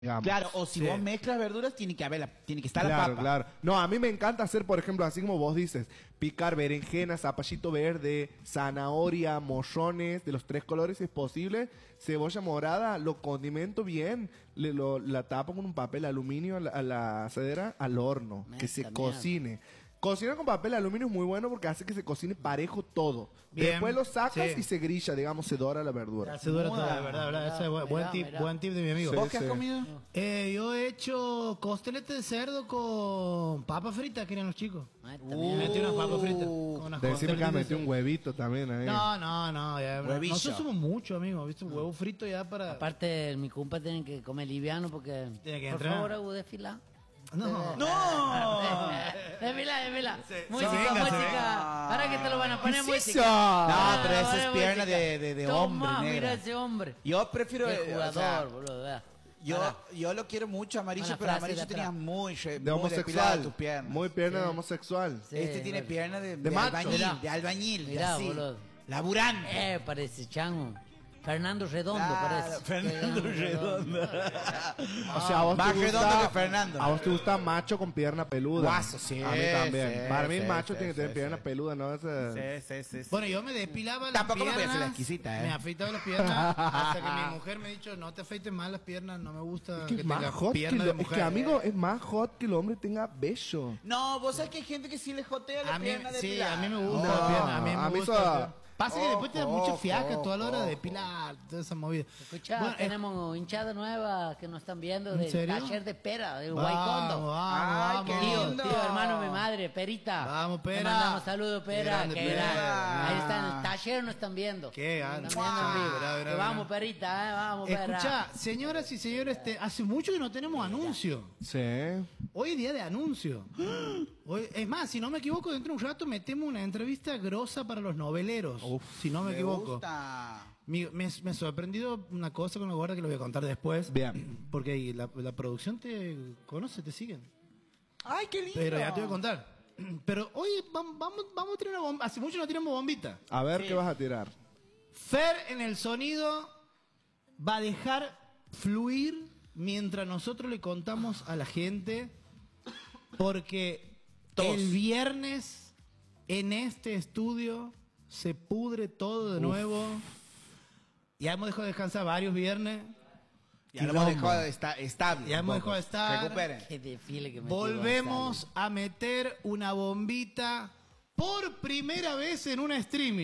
digamos. Claro, o si vos mezclas verduras, tiene que estar la papa. Claro. No, a mí me encanta hacer, por ejemplo, así como vos dices, picar berenjena, zapallito verde, zanahoria, morrones de los 3 colores si es posible, cebolla morada, lo condimento bien, la tapo con un papel aluminio a la asadera al horno, que se cocine. Cocinar con papel aluminio es muy bueno porque hace que se cocine parejo todo. Bien. Después lo sacas y se grilla, digamos, se dora la verdura. Se dura toda la verdad. Ese es buen tip de mi amigo. Sí, ¿Vos qué has comido? Yo he hecho costelete de cerdo con papa frita, querían los chicos. Metí unas papas fritas. Con unas Decime que has costeletas metido de un huevito también ahí. No, ya. Huevillo. Nosotros somos muchos, amigos. ¿Viste? Huevo frito ya para. Aparte, en mi cumpa tienen que comer liviano porque. Tiene que por entrar. favor, hago desfilar. No. Desfila. Música. venga. Ahora que te lo van a poner ¿Qué es música. eso? No, pero esa es Ahora pierna música. de Toma, hombre, negra. mira ese hombre. Yo prefiero... Qué o jugador, sea, boludo. Vea. yo lo quiero mucho, Amarillo, Una pero frase Amarillo de tenía atrás. muy De depilada homosexual. tus piernas. Muy pierna de homosexual. Sí, Este tiene bueno. pierna de macho. albañil, Mirá. de albañil, de Mirá, así. boludo. Laburante. Parece chango. Fernando Redondo Claro, parece. Fernando Redondo. O sea, a vos Más te gusta, redondo que Fernando. A vos te gusta macho con pierna peluda. Guaso, sí, A mí también. sí, Para mí sí, macho sí, tiene que tener sí, pierna sí. peluda, ¿no? Ese... Sí. Bueno, yo me depilaba las Tampoco me piernas. voy a hacer la exquisita, ¿eh? Me afeitaba las piernas hasta que mi mujer me ha dicho, no te afeites más las piernas, no me gusta Que que es más tengas hot que pierna de es mujer. que, amigo, es más hot que el hombre tenga bello. No, vos sabés que hay gente que sí le jotea la A mí, pierna sí, depilada. a mí me gusta No, la pierna, a mí a me mí gusta. eso- Pasa que después te da mucha fiaca ojo, toda la hora de ojo. depilar, toda esa movida. Escucha, Bueno, tenemos hinchada nueva que nos están viendo ¿En del serio? taller de pera, del Vamos, Guaycondo. vamos, Ay, qué vamos. lindo. Tío, hermano, mi madre, Perita. Vamos, Le Pera. mandamos saludos, Pera. Qué grande, Que Pera. grande. Ahí está en el taller, nos están viendo. Qué grande. Nos están viendo en vivo. Verá, verá, Que vamos, verá. Perita, vamos, Pera. Escucha, señoras y señores, hace mucho que no tenemos anuncio. Sí. Hoy es día de anuncio. Hoy, es más, si no me equivoco, dentro de un rato metemos una entrevista grosa para los noveleros. Si no me equivoco. Gusta. Me ha sorprendido una cosa con la guarda que lo voy a contar después. Bien. Porque ahí la producción te conoce, te siguen. Ay, qué lindo. Pero ya te voy a contar. Pero hoy vamos a tirar una bomba. Hace mucho no tiramos bombita. A ver qué vas a tirar. Fer en el sonido va a dejar fluir mientras nosotros le contamos a la gente, porque el viernes en este estudio se pudre todo de nuevo. Ya hemos dejado de descansar varios viernes. Ya lo hemos dejado estable. Ya hemos un poco. dejado de estar. Recuperen. Qué desfile que me Volvemos a meter una bombita por primera vez en un streaming,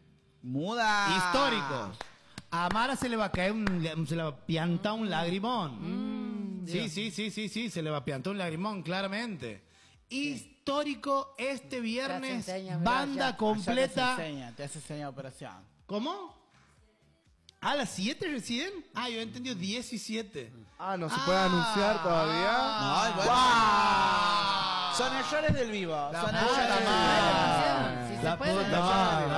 Muda. histórico. A Mara se le va a caer se le va a piantar un lagrimón. Sí, se le va a piantar un lagrimón, claramente. Histórico este viernes, Te hace enseña, mirá, banda ya. completa. Te hace seña operación. ¿Cómo? ¿A las 7 recién? Ah, yo he entendido 17. Ah, no se puede anunciar todavía. Ay, bueno. ¡Guau! Son errores del vivo. La Son puta errores del madre. vivo. Si La se puede. puta madre.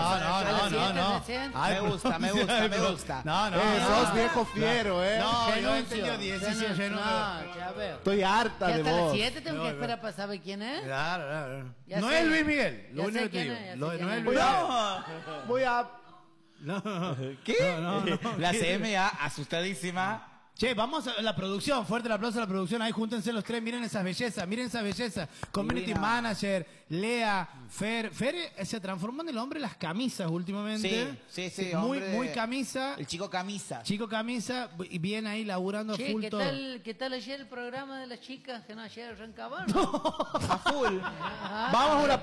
No. Me gusta, me gusta, me gusta. No. Sos viejo fiero, No, yo he Renuncio. entendido 17. No, ya veo. Estoy harta Que de hasta las vos. 7 tengo que esperar para saber quién es. Claro. Ya No sé. es Luis Miguel. Lo Ya único sé que te quién digo. es, ya No sé es quién es. Luis Miguel. Voy a... No. ¿Qué? No. La CMA, asustadísima. Che, vamos a la producción, fuerte el aplauso a la producción, ahí júntense los tres, miren esa belleza. Community Divina. Manager, Lea, Fer se transformó en el hombre de las camisas últimamente. Sí, Muy, hombre, muy camisa, El chico camisa. chico camisa, y bien ahí laburando a Che, full ¿qué todo. tal ayer el programa de las chicas que no ayer arrancaban? A full. Vamos a una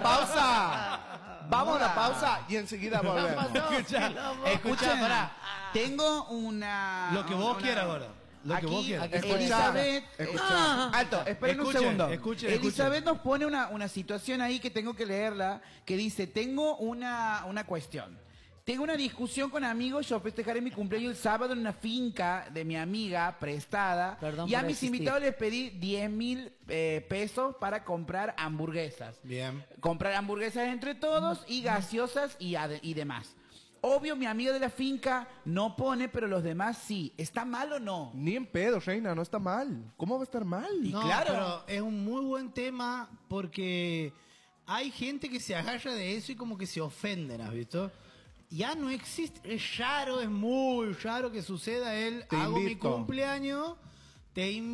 pausa. Vamos a una pausa y enseguida volvemos. Escuchen, tengo una... Lo que vos una- quieras ahora. Lo que vos quieras. Elizabeth, alto, esperen un segundo. Escuchen. Elizabeth nos pone una situación ahí que tengo que leerla, que dice, tengo una cuestión. Tengo una discusión con amigos, yo festejaré mi cumpleaños el sábado en una finca de mi amiga prestada. Perdón y a por mis existir. invitados les pedí 10,000 pesos para comprar hamburguesas. Bien. Comprar hamburguesas entre todos y gaseosas y demás. Obvio, mi amiga de la finca no pone, pero los demás sí. ¿Está mal o no? Ni en pedo, Reina, no está mal. ¿Cómo va a estar mal? No, claro. pero es un muy buen tema porque hay gente que se agarra de eso y como que se ofenden, ¿has visto? Ya no existe, es muy raro que suceda el Te hago mi invito. cumpleaños, te